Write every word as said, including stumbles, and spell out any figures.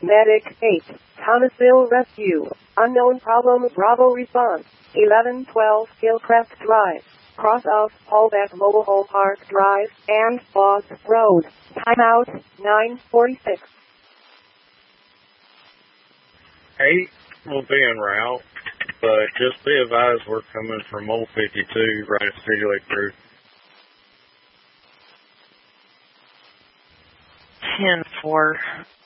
Medic eight, Thomasville Rescue. Unknown problem, Bravo response. eleven twelve Hillcrest Drive. Cross of Hallback Mobile Home Park Drive and Boss Road. Timeout nine forty-six. eight will be en route, but just be advised we're coming from Old fifty-two right at City Lake Road. ten four.